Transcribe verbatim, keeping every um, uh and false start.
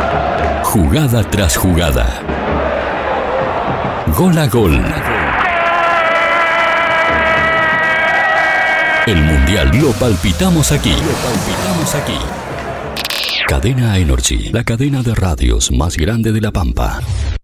Jugada tras jugada. Gol a gol. El Mundial lo palpitamos aquí. Lo palpitamos aquí. Cadena Energy, la cadena de radios más grande de La Pampa.